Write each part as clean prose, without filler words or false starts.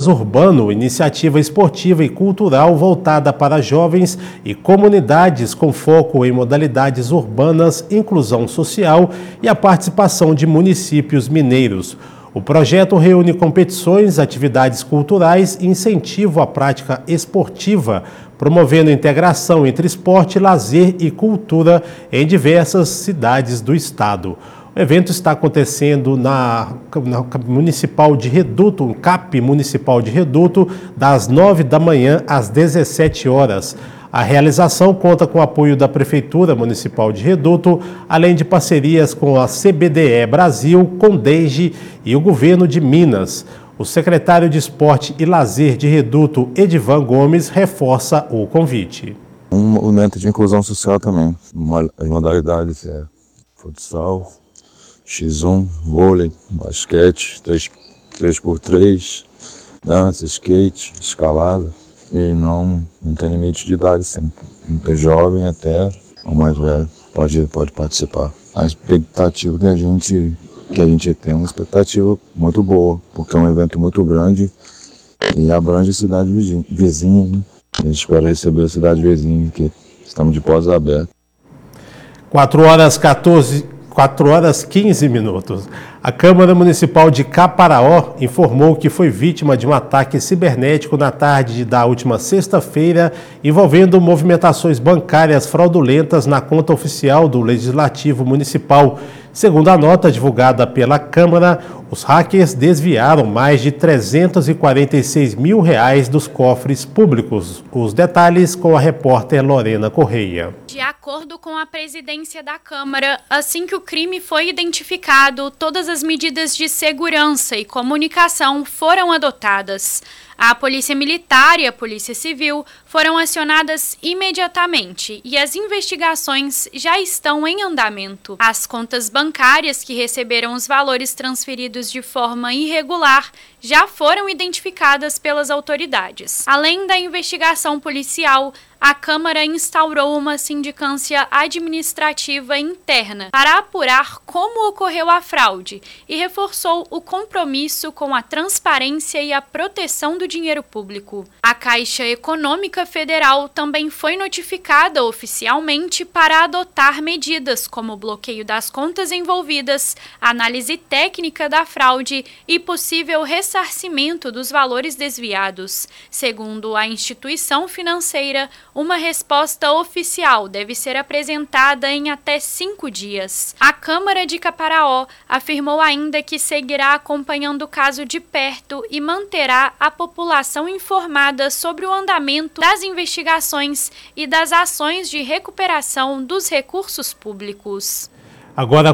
Urbano, iniciativa esportiva e cultural voltada para jovens e comunidades com foco em modalidades urbanas, inclusão social e a participação de municípios mineiros. O projeto reúne competições, atividades culturais e incentivo à prática esportiva, promovendo integração entre esporte, lazer e cultura em diversas cidades do estado. O evento está acontecendo na Municipal de Reduto, um CAP Municipal de Reduto, das 9 da manhã às 17 horas. A realização conta com o apoio da Prefeitura Municipal de Reduto, além de parcerias com a CBDE Brasil, Condege e o Governo de Minas. O secretário de Esporte e Lazer de Reduto, Edivan Gomes, reforça o convite. Um momento de inclusão social também. As modalidades é futsal, X1, vôlei, basquete, 3x3, dança, skate, escalada. E não tem limite de idade, sempre. Tem jovem até o mais velho pode participar. A expectativa que a gente tem é uma expectativa muito boa, porque é um evento muito grande e abrange a cidade vizinha. Né? A gente espera receber a cidade vizinha, que estamos de portas abertas. 4h15. A Câmara Municipal de Caparaó informou que foi vítima de um ataque cibernético na tarde da última sexta-feira, envolvendo movimentações bancárias fraudulentas na conta oficial do Legislativo Municipal. Segundo a nota divulgada pela Câmara, os hackers desviaram mais de R$346 mil dos cofres públicos. Os detalhes com a repórter Lorena Correia. De acordo com a presidência da Câmara, assim que o crime foi identificado, todas as medidas de segurança e comunicação foram adotadas. A Polícia Militar e a Polícia Civil foram acionadas imediatamente e as investigações já estão em andamento. As contas bancárias que receberam os valores transferidos de forma irregular já foram identificadas pelas autoridades. Além da investigação policial, a Câmara instaurou uma sindicância administrativa interna para apurar como ocorreu a fraude e reforçou o compromisso com a transparência e a proteção do dinheiro público. A Caixa Econômica Federal também foi notificada oficialmente para adotar medidas como o bloqueio das contas envolvidas, análise técnica da fraude e possível ressarcimento dos valores desviados. Segundo a instituição financeira, uma resposta oficial deve ser apresentada em até 5 dias. A Câmara de Caparaó afirmou ainda que seguirá acompanhando o caso de perto e manterá a população informada sobre o andamento das investigações e das ações de recuperação dos recursos públicos. Agora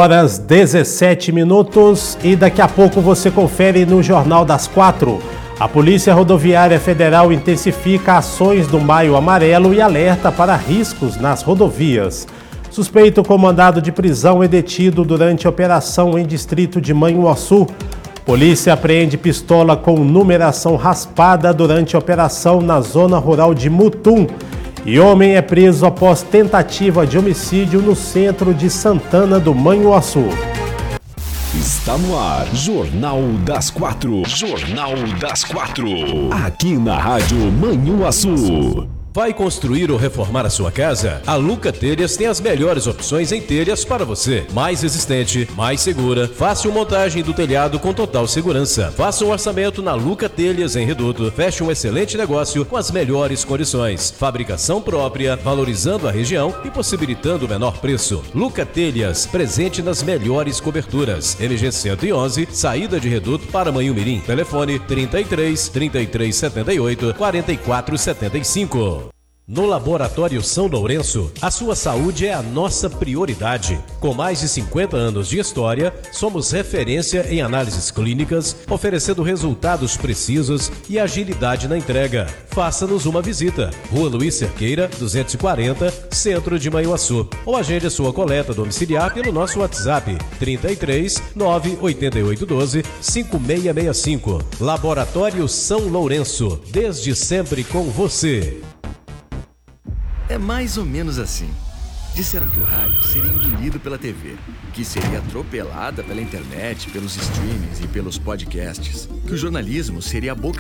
4h17 e daqui a pouco você confere no Jornal das 4. A Polícia Rodoviária Federal intensifica ações do Maio Amarelo e alerta para riscos nas rodovias. Suspeito com mandado de prisão é detido durante a operação em distrito de Manhuaçu. Polícia apreende pistola com numeração raspada durante a operação na zona rural de Mutum. E homem é preso após tentativa de homicídio no centro de Santana do Manhuaçu. Está no ar, Jornal das 4. Jornal das 4. Aqui na Rádio Manhuaçu. Vai construir ou reformar a sua casa? A Luca Telhas tem as melhores opções em telhas para você. Mais resistente, mais segura, fácil montagem do telhado com total segurança. Faça um orçamento na Luca Telhas em Reduto. Feche um excelente negócio com as melhores condições. Fabricação própria, valorizando a região e possibilitando o menor preço. Luca Telhas, presente nas melhores coberturas. MG 111, saída de Reduto para Manhumirim. Telefone 33 78 44 75. No Laboratório São Lourenço, a sua saúde é a nossa prioridade. Com mais de 50 anos de história, somos referência em análises clínicas, oferecendo resultados precisos e agilidade na entrega. Faça-nos uma visita. Rua Luiz Cerqueira, 240, Centro de Manhuaçu. Ou agende a sua coleta domiciliar pelo nosso WhatsApp 33 98812 5665. Laboratório São Lourenço, desde sempre com você. É mais ou menos assim. Disseram que o rádio seria engolido pela TV, que seria atropelada pela internet, pelos streamings e pelos podcasts, que o jornalismo seria a boca